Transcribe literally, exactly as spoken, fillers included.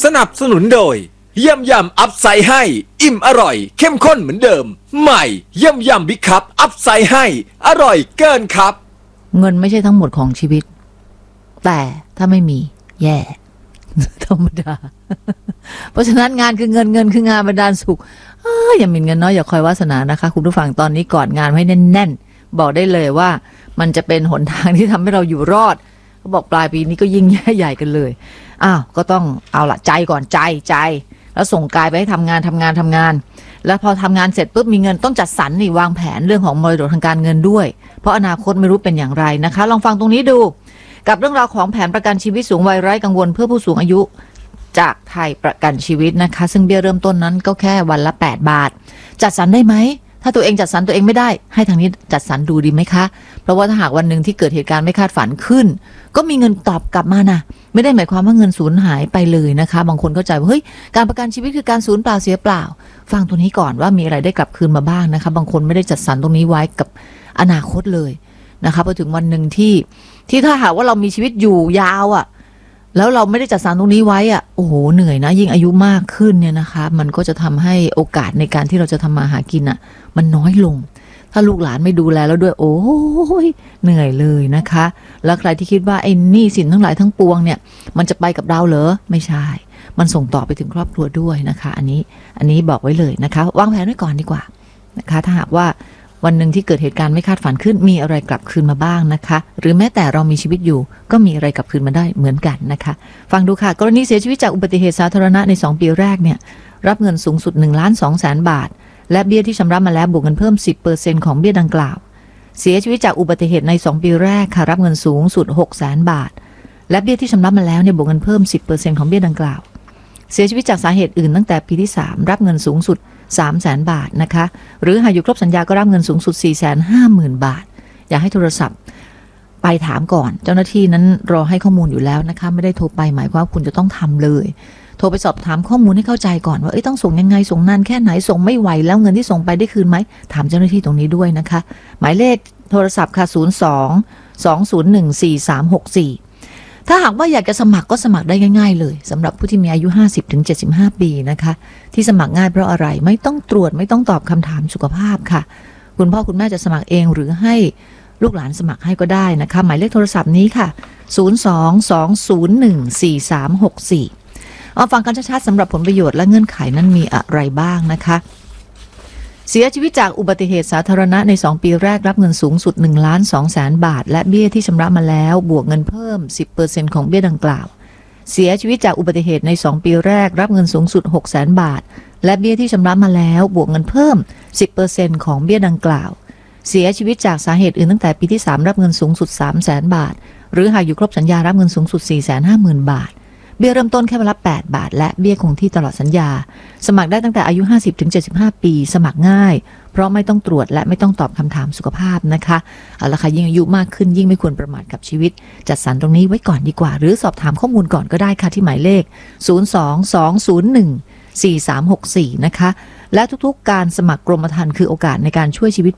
สนับสนุนโดยเยี่ยมยำอัพไซด์ให้อิ่มอร่อยเข้มข้นเหมือนเดิมใหม่เยี่ยมยำบิ๊กคัพอัพไซด์ให้อร่อยเกินครับเงินไม่ใช่ทั้งหมดของชีวิตแต่ถ้าไม่มีแย่ธรรมดาเพราะฉะนั้นงานคือเงินเงินคืองานบันดาลสุขอย่าหมิ่นเงินน้อยอย่าคอยวาสนานะคะคุณผู้ฟังตอนนี้ก่อนงานให้แน่นๆบอกได้เลยว่ามันจะเป็นหนทางที่ทำให้เราอยู่รอดเขาบอกปลายปีนี้ก็ยิ่งแย่ใหญ่กันเลยอ้าวก็ต้องเอาละใจก่อนใจใจแล้วส่งกายไปให้ทำงานทำงานทำงานแล้วพอทำงานเสร็จปุ๊บมีเงินต้องจัดสรรนี่วางแผนเรื่องของมรดกทางการเงินด้วยเพราะอนาคตไม่รู้เป็นอย่างไรนะคะลองฟังตรงนี้ดูกับเรื่องราวของแผนประกันชีวิตสูงวัยไร้กังวลเพื่อผู้สูงอายุจากไทยประกันชีวิตนะคะซึ่งเบี้ยเริ่มต้นนั้นก็แค่วันละแปดบาทจัดสรรได้ไหมถ้าตัวเองจัดสรรตัวเองไม่ได้ให้ทางนี้จัดสรรดูดีไหมคะเพราะว่าถ้าหากวันหนึ่งที่เกิดเหตุการณ์ไม่คาดฝันขึ้นก็มีเงินตอบกลับมานะไม่ได้หมายความว่าเงินสูญหายไปเลยนะคะบางคนเข้าใจว่าเฮ้ยการประกันชีวิตคือการสูญเปล่าเสียเปล่าฟังตัวนี้ก่อนว่ามีอะไรได้กลับคืนมาบ้างนะคะบางคนไม่ได้จัดสรรตรงนี้ไว้กับอนาคตเลยนะคะพอถึงวันหนึ่งที่ที่ถ้าหากว่าเรามีชีวิตอยู่ยาวอ่ะแล้วเราไม่ได้จัดสรรตรงนี้ไว้อ่ะโอ้โหเหนื่อยนะยิ่งอายุมากขึ้นเนี่ยนะคะมันก็จะทำให้โอกาสในการที่เราจะทำมาหากินอ่ะมันน้อยลงถ้าลูกหลานไม่ดูแลแล้วด้วยโอ้ยเหนื่อยเลยนะคะแล้วใครที่คิดว่าไอ้หนี้สินทั้งหลายทั้งปวงเนี่ยมันจะไปกับเราเหรอไม่ใช่มันส่งต่อไปถึงครอบครัวด้วยนะคะอันนี้อันนี้บอกไว้เลยนะคะวางแผนไว้ก่อนดีกว่านะคะถ้าหากว่าวันหนึ่งที่เกิดเหตุการณ์ไม่คาดฝันขึ้นมีอะไรกลับคืนมาบ้างนะคะหรือแม้แต่เรามีชีวิตอยู่ก็มีอะไรกลับคืนมาได้เหมือนกันนะคะฟังดูค่ะกรณีเสียชีวิตจากอุบัติเหตุสาธารณะในสองปีแรกเนี่ยรับเงินสูงสุด หนึ่งล้านสองแสน บาทและเบี้ยที่ชำระมาแล้วบวกเงินเพิ่ม สิบเปอร์เซ็นต์ ของเบี้ยดังกล่าวเสียชีวิตจากอุบัติเหตุในสองปีแรกค่ะรับเงินสูงสุด หกแสน บาทและเบี้ยที่ชำระมาแล้วเนี่ยบวกเงินเพิ่ม สิบเปอร์เซ็นต์ ของเบี้ยดังกล่าวเสียชีวิตจากสาเหตุอื่นตั้งแต่ปีที่สามรับเงินสูงสุดสามแสน บาทนะคะหรือหากอยู่ครบสัญญาก็รับเงินสูงสุด สี่แสนห้าหมื่น บาทอยากให้โทรศัพท์ไปถามก่อนเจ้าหน้าที่นั้นรอให้ข้อมูลอยู่แล้วนะคะไม่ได้โทรไปหมายความว่าคุณจะต้องทำเลยโทรไปสอบถามข้อมูลให้เข้าใจก่อนว่าเอ้ยต้องส่งยังไงส่งนานแค่ไหนส่งไม่ไหวแล้วเงินที่ส่งไปได้คืนไหมถามเจ้าหน้าที่ตรงนี้ด้วยนะคะหมายเลขโทรศัพท์ค่ะศูนย์ สอง สอง ศูนย์ หนึ่ง สี่ สาม หก สี่ถ้าหากว่าอยากจะสมัครก็สมัครได้ง่ายๆเลยสำหรับผู้ที่มีอายุ ห้าสิบถึงเจ็ดสิบห้า ปีนะคะที่สมัครง่ายเพราะอะไรไม่ต้องตรวจไม่ต้องตอบคำถามสุขภาพค่ะคุณพ่อคุณแม่จะสมัครเองหรือให้ลูกหลานสมัครให้ก็ได้นะคะหมายเลขโทรศัพท์นี้ค่ะศูนย์ สอง สอง ศูนย์ หนึ่ง สี่ สาม หก สี่เอาฟังกันชัดๆสำหรับผลประโยชน์และเงื่อนไขนั้นมีอะไรบ้างนะคะเสียชีวิตจากอุบัติเหตุสาธารณะในสองปีแรกรับเงินสูงสุด หนึ่งล้านสองแสน บาทและเบี้ยที่ชำระมาแล้วบวกเงินเพิ่ม สิบเปอร์เซ็นต์ ของเบี้ยดังกล่าวเสียชีวิตจากอุบัติเหตุในสองปีแรกรับเงินสูงสุด หกแสน บาทและเบี้ยที่ชำระมาแล้วบวกเงินเพิ่ม สิบเปอร์เซ็นต์ ของเบี้ยดังกล่าวเสียชีวิตจากสาเหตุอื่นตั้งแต่ปีที่สามรับเงินสูงสุด สามแสน บาทหรือหากอยู่ครบสัญญารับเงินสูงสุด สี่แสนห้าหมื่น บาทเบี้ยเริ่มต้นแค่วันละแปดบาทและเบี้ยคงที่ตลอดสัญญาสมัครได้ตั้งแต่อายุ ห้าสิบถึงเจ็ดสิบห้า ปีสมัครง่ายเพราะไม่ต้องตรวจและไม่ต้องตอบคำถามสุขภาพนะคะเอาละค่ะยิ่งอายุมากขึ้นยิ่งไม่ควรประมาทกับชีวิตจัดสรรตรงนี้ไว้ก่อนดีกว่าหรือสอบถามข้อมูลก่อนก็ได้ค่ะที่หมายเลขศูนย์ สอง สอง ศูนย์ หนึ่ง สี่ สาม หก สี่นะคะและทุกๆการสมัครกรมธรรม์คือโอกาสในการช่วยชีวิต